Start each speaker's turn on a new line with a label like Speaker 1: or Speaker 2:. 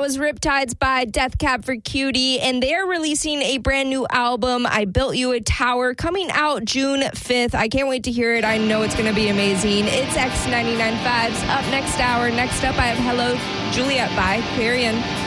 Speaker 1: That was Riptides by Death Cab for Cutie, and they're releasing a brand new album, I Built You a Tower, coming out June 5th. I can't wait to hear it. I know it's going to be amazing. It's X99.5's Up Next Hour. Next up, I have Hello Juliet by Clarion.